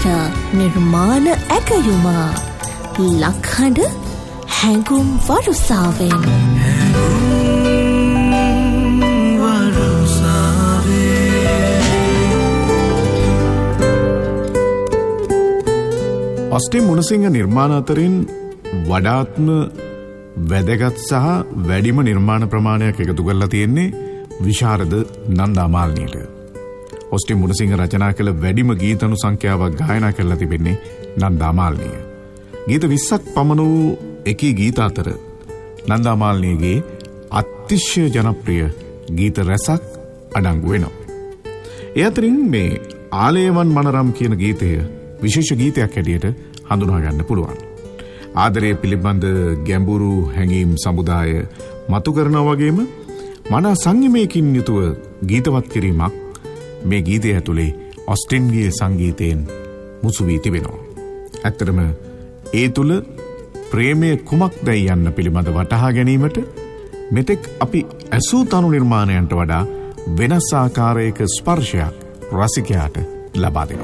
විකාර නිර්මාණ ඇකයුම ලක්හඬ හැඟුම් වරුසාවෙන් ඔස්ටින් මුණසිංහ නිර්මාණ අතරින් වඩාත්ම වැදගත් සහ වැඩිම නිර්මාණ ප්‍රමාණයක් එකතු කරලා තියෙන්නේ විශාරද නන්දා මාලිනියට. ඔස්ටින් මුණසිංහ රචනා කළ වැඩිම ගීතනු සංඛ්‍යාවක් ගායනා කරලා තිබෙන්නේ නන්දා මාලිනිය. ගීත 20ක් පමණ වූ එකී ගීත අතර නන්දා මාලිනියගේ අතිශය ජනප්‍රිය ගීත රැසක් අඩංගු වෙනවා. ඒ අතරින් මේ ආලේවන් මනරම් කියන ගීතය විශේෂ ගීතයක් හැටියට හඳුනා ගන්න පුළුවන්. ආදරය පිළිබඳ ගැඹුරු හැඟීම් සමුදාය මතු කරනා වගේම මනා සංයමයකින් යුතුව ගීතවත් කිරීමක් මේ ගීතය ඇතුලේ ඔස්ටින්ගේ සංගීතයෙන් මුසු වී තිබෙනවා. ඇත්තටම ඒ තුල ප්‍රේමය කුමක්දයි යන්න පිළිබඳ වටහා ගැනීමට මෙතෙක් අපි ඇසූ තනු නිර්මාණයන්ට වඩා වෙනස් ආකාරයක ස්පර්ශයක් රසිකයාට ලබා දෙනවා.